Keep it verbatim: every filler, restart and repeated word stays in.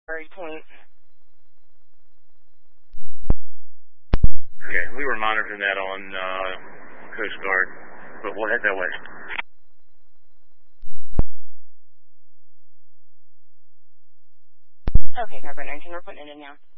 Prairie Point. Okay, we were monitoring that on uh, Coast Guard, but we'll head that way. Okay, Carbon nineteen, we're putting it in now.